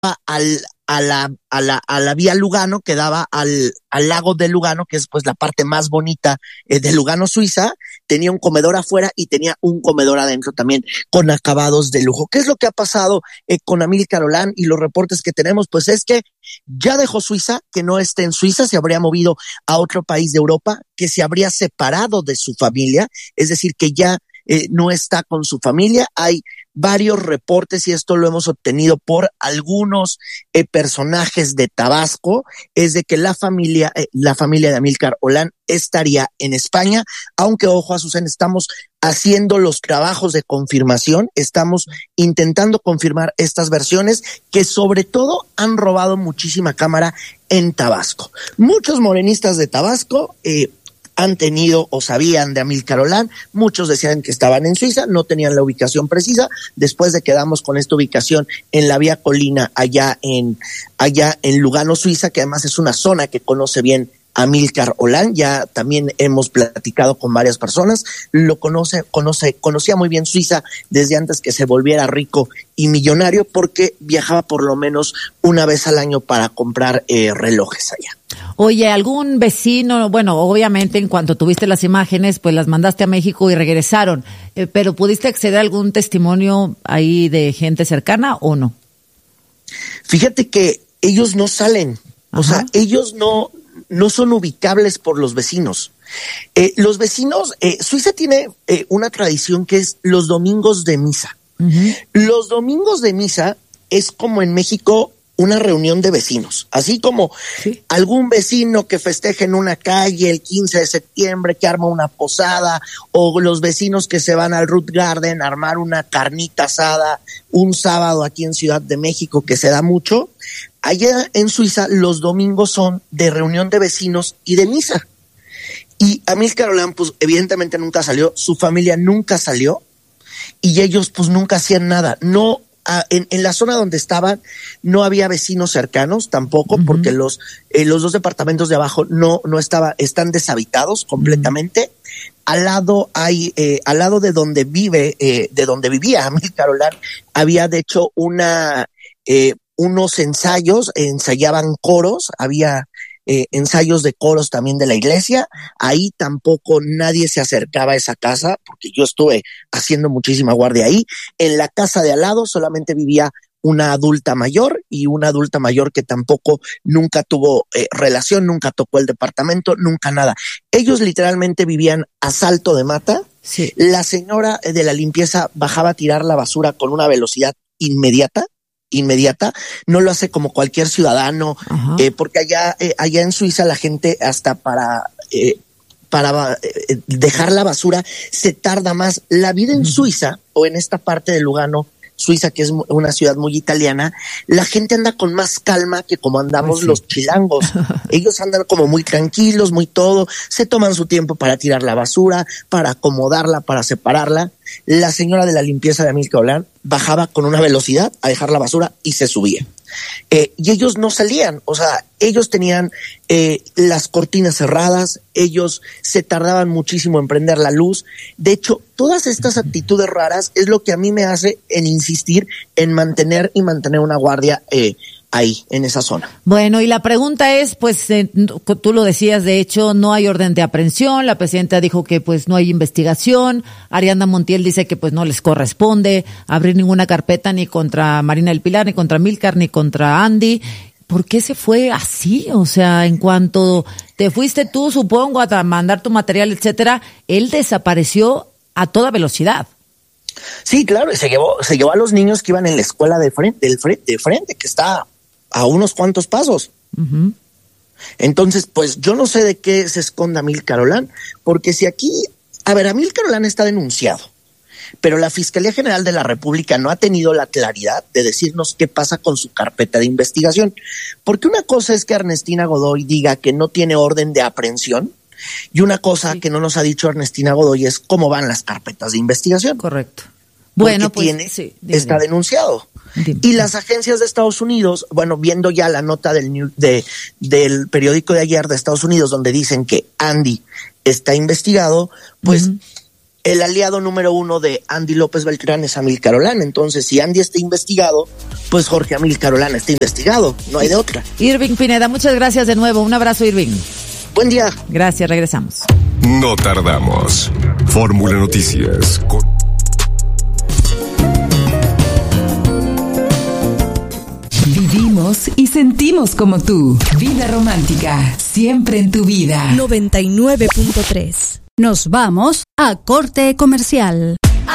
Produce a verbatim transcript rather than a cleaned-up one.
al a la a la a la vía Lugano, que daba al al lago de Lugano, que es pues la parte más bonita eh, de Lugano, Suiza. Tenía un comedor afuera y tenía un comedor adentro también con acabados de lujo. ¿Qué es lo que ha pasado eh, con Amílcar Olán y los reportes que tenemos? Pues es que ya dejó Suiza, que no esté en Suiza, se habría movido a otro país de Europa, que se habría separado de su familia, es decir, que ya eh, no está con su familia. Hay varios reportes, y esto lo hemos obtenido por algunos eh, personajes de Tabasco, es de que la familia, eh, la familia de Amílcar Olán estaría en España, aunque ojo, Azucena, estamos haciendo los trabajos de confirmación, estamos intentando confirmar estas versiones que sobre todo han robado muchísima cámara en Tabasco. Muchos morenistas de Tabasco eh, han tenido o sabían de Amílcar Olán, muchos decían que estaban en Suiza, no tenían la ubicación precisa. Después de que damos con esta ubicación en la vía Colina, allá en, allá en Lugano, Suiza, que además es una zona que conoce bien Amílcar Olán, ya también hemos platicado con varias personas, lo conoce, conoce, conocía muy bien Suiza desde antes que se volviera rico y millonario, porque viajaba por lo menos una vez al año para comprar eh, relojes allá. Oye, ¿algún vecino? Bueno, obviamente en cuanto tuviste las imágenes, pues las mandaste a México y regresaron, eh, pero ¿pudiste acceder a algún testimonio ahí de gente cercana o no? Fíjate que ellos no salen, Ajá. o sea, ellos no... no son ubicables por los vecinos. Eh, los vecinos, eh, Suiza tiene eh, una tradición que es los domingos de misa. Uh-huh. Los domingos de misa es como en México una reunión de vecinos, así como ¿Sí? algún vecino que festeja en una calle el quince de septiembre, que arma una posada, o los vecinos que se van al Root Garden a armar una carnita asada un sábado aquí en Ciudad de México, que se da mucho. Allá en Suiza los domingos son de reunión de vecinos y de misa. Y Amílcar Olán, pues evidentemente nunca salió, su familia nunca salió, y ellos pues nunca hacían nada. No, a, en, en la zona donde estaban no había vecinos cercanos tampoco, uh-huh. porque los eh, los dos departamentos de abajo no no estaba están deshabitados completamente. Uh-huh. Al lado hay eh, al lado de donde vive eh, de donde vivía Amílcar Olán, había de hecho una eh, unos ensayos, ensayaban coros, había eh, ensayos de coros también de la iglesia. Ahí tampoco nadie se acercaba a esa casa, porque yo estuve haciendo muchísima guardia ahí. En la casa de al lado solamente vivía una adulta mayor, y una adulta mayor que tampoco nunca tuvo eh, relación, nunca tocó el departamento, nunca nada. Ellos literalmente vivían a salto de mata. Sí. La señora de la limpieza bajaba a tirar la basura con una velocidad inmediata. inmediata, no lo hace como cualquier ciudadano, eh, porque allá eh, allá en Suiza la gente hasta para eh, para eh, dejar la basura se tarda más. La vida en Suiza, o en esta parte de Lugano, Suiza, que es una ciudad muy italiana, la gente anda con más calma que como andamos sí. los chilangos. Ellos andan como muy tranquilos, muy todo, se toman su tiempo para tirar la basura, para acomodarla, para separarla. La señora de la limpieza de Amílcar Olán bajaba con una velocidad a dejar la basura y se subía. Eh, y ellos no salían, o sea, ellos tenían eh, las cortinas cerradas, ellos se tardaban muchísimo en prender la luz. De hecho, todas estas actitudes raras es lo que a mí me hace en insistir en mantener y mantener una guardia eh, ahí, en esa zona. Bueno, y la pregunta es, pues, eh, tú lo decías, de hecho, no hay orden de aprehensión, la presidenta dijo que, pues, no hay investigación, Ariadna Montiel dice que, pues, no les corresponde abrir ninguna carpeta ni contra Marina del Pilar, ni contra Amílcar, ni contra Andy. ¿Por qué se fue así? O sea, en cuanto te fuiste tú, supongo, a mandar tu material, etcétera, él desapareció a toda velocidad. Sí, claro, se llevó, se llevó a los niños que iban en la escuela de frente, del frente, de frente, que está a unos cuantos pasos. Uh-huh. Entonces, pues yo no sé de qué se esconda Amílcar Olán, porque si aquí, a ver, Amílcar Olán está denunciado, pero la Fiscalía General de la República no ha tenido la claridad de decirnos qué pasa con su carpeta de investigación. Porque una cosa es que Ernestina Godoy diga que no tiene orden de aprehensión, y una cosa sí. que no nos ha dicho Ernestina Godoy es cómo van las carpetas de investigación. Correcto. Bueno, pues tiene, sí, dime, está dime. denunciado. Dime. Y las agencias de Estados Unidos, bueno, viendo ya la nota del new, de, del periódico de ayer de Estados Unidos, donde dicen que Andy está investigado, pues uh-huh. el aliado número uno de Andy López Beltrán es Amílcar Olán. Entonces, si Andy está investigado, pues Jorge Amílcar Olán está investigado. No hay de otra. Irving Pineda, muchas gracias de nuevo. Un abrazo, Irving. Buen día. Gracias, regresamos. No tardamos. Fórmula Noticias. Vivimos y sentimos como tú. Vida romántica, siempre en tu vida. noventa y nueve punto tres. Nos vamos a corte comercial.